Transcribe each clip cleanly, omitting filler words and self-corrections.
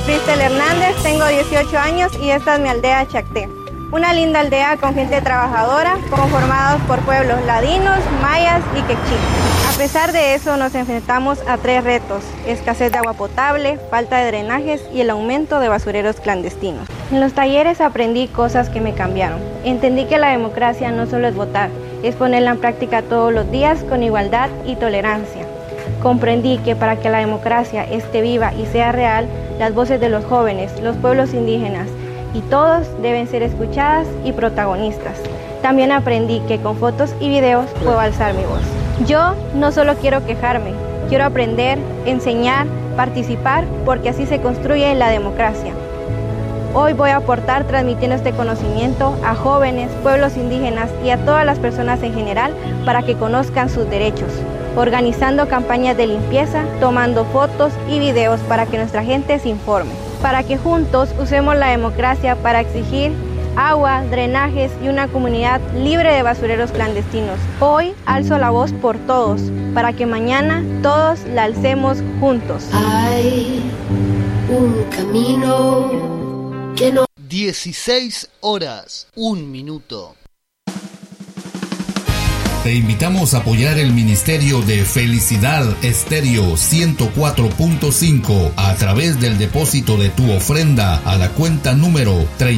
Cristel Hernández, tengo 18 años y esta es mi aldea Chacté. Una linda aldea con gente trabajadora, conformados por pueblos ladinos, mayas y quechí. A pesar de eso, nos enfrentamos a 3 retos: escasez de agua potable, falta de drenajes y el aumento de basureros clandestinos. En los talleres aprendí cosas que me cambiaron. Entendí que la democracia no solo es votar, es ponerla en práctica todos los días con igualdad y tolerancia. Comprendí que para que la democracia esté viva y sea real, las voces de los jóvenes, los pueblos indígenas y todos deben ser escuchadas y protagonistas. También aprendí que con fotos y videos puedo alzar mi voz. Yo no solo quiero quejarme, quiero aprender, enseñar, participar, porque así se construye la democracia. Hoy voy a aportar transmitiendo este conocimiento a jóvenes, pueblos indígenas y a todas las personas en general para que conozcan sus derechos, organizando campañas de limpieza, tomando fotos y videos para que nuestra gente se informe, para que juntos usemos la democracia para exigir agua, drenajes y una comunidad libre de basureros clandestinos. Hoy alzo la voz por todos, para que mañana todos la alcemos juntos. Hay un camino que no... 16 horas, 1 minuto. Te invitamos a apoyar el Ministerio de Felicidad Estéreo 104.5 a través del depósito de tu ofrenda a la cuenta número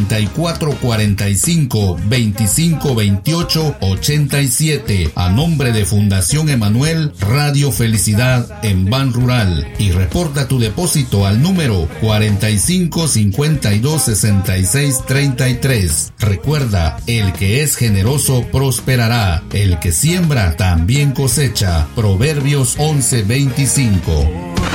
3445-2528-87 a nombre de Fundación Emanuel Radio Felicidad en Ban Rural, y reporta tu depósito al número 45526633. Recuerda, el que es generoso prosperará, el que siembra también cosecha. Proverbios 11:25.